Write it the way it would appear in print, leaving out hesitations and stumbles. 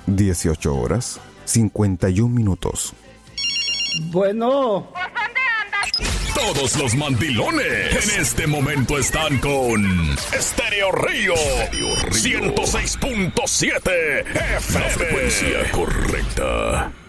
18 horas, 51 minutos. Bueno. ¿Por dónde andas? Todos los mandilones en este momento están con Estéreo Río 106.7 FM. La frecuencia correcta.